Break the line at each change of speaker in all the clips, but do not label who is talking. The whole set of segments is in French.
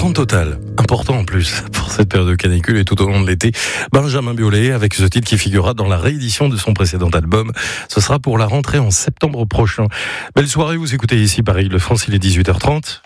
grande totale, important en plus pour cette période de canicule et tout au long de l'été. Benjamin Biolay avec ce titre qui figurera dans la réédition de son précédent album. Ce sera pour la rentrée en septembre prochain. Belle soirée, vous écoutez ici Paris-Île-de-France, il est 18h30.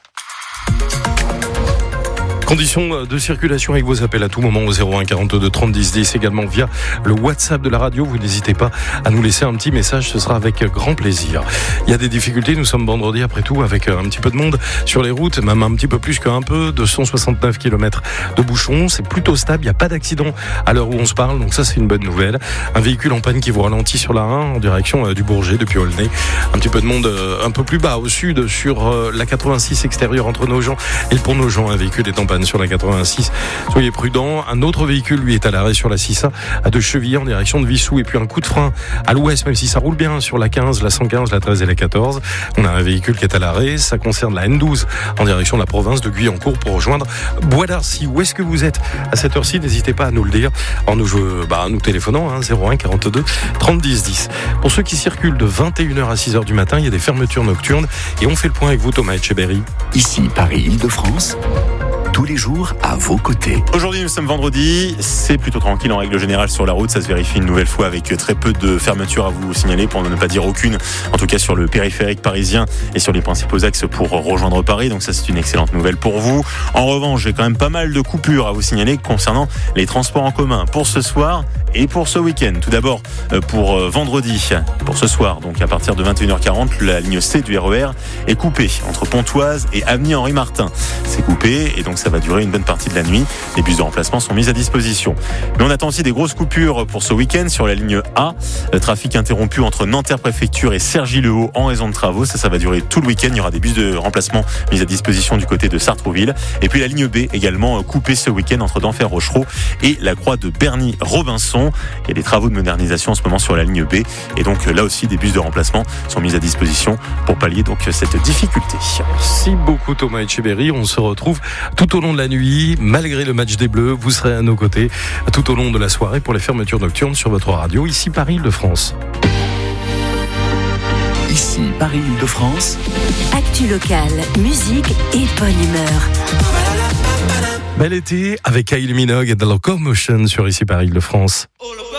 Conditions de circulation avec vos appels à tout moment au 01 42 30 10 10, également via le WhatsApp de la radio. Vous n'hésitez pas à nous laisser un petit message, ce sera avec grand plaisir. Il y a des difficultés, nous sommes vendredi après tout avec un petit peu de monde sur les routes, même un petit peu plus qu'un peu, 269 km de bouchons, c'est plutôt stable, il n'y a pas d'accident à l'heure où on se parle, donc ça c'est une bonne nouvelle. Un véhicule en panne qui vous ralentit sur la 1 en direction du Bourget depuis Aulnay. Un petit peu de monde un peu plus bas au sud sur la 86 extérieure entre Nogent et le pont Nogent. Un véhicule est en panne sur la 86. Soyez prudents. Un autre véhicule, lui, est à l'arrêt sur la 6A à De Chevilly en direction de Vissou. Et puis un coup de frein à l'ouest, même si ça roule bien sur la 15, la 115, la 13 et la 14. On a un véhicule qui est à l'arrêt. Ça concerne la N12 en direction de la province de Guyancourt pour rejoindre Bois d'Arcy. Où est-ce que vous êtes à cette heure-ci? N'hésitez pas à nous le dire en nous téléphonant 01 42 30 10 10. Pour ceux qui circulent de 21h à 6h du matin, il y a des fermetures nocturnes et on fait le point avec vous, Thomas Etcheberry.
Ici Paris-Île-de-France. Tous les jours à vos côtés.
Aujourd'hui, nous sommes vendredi. C'est plutôt tranquille en règle générale sur la route. Ça se vérifie une nouvelle fois avec très peu de fermetures à vous signaler, pour ne pas dire aucune. En tout cas, sur le périphérique parisien et sur les principaux axes pour rejoindre Paris. Donc ça, c'est une excellente nouvelle pour vous. En revanche, j'ai quand même pas mal de coupures à vous signaler concernant les transports en commun pour ce soir et pour ce week-end. Tout d'abord, pour vendredi, pour ce soir, donc à partir de 21h40, la ligne C du RER est coupée entre Pontoise et avenue Henri Martin. C'est coupé et donc ça va durer une bonne partie de la nuit. Les bus de remplacement sont mis à disposition. Mais on attend aussi des grosses coupures pour ce week-end sur la ligne A. Le trafic interrompu entre Nanterre-Préfecture et Cergy-le-Haut en raison de travaux. Ça va durer tout le week-end. Il y aura des bus de remplacement mis à disposition du côté de Sartrouville. Et puis la ligne B également coupée ce week-end entre Denfert-Rochereau et la croix de Berny-Robinson. Il y a des travaux de modernisation en ce moment sur la ligne B. Et donc là aussi, des bus de remplacement sont mis à disposition pour pallier donc cette difficulté.
Merci beaucoup Thomas Etcheberry. On se retrouve tout au long de la nuit, malgré le match des Bleus, vous serez à nos côtés tout au long de la soirée pour les fermetures nocturnes sur votre radio, ici Paris-Île-de-France.
Ici Paris-Île-de-France.
Actu locale, musique et bonne humeur.
Bel été avec Kylie Minogue et The Locomotion sur ici Paris-Île-de-France.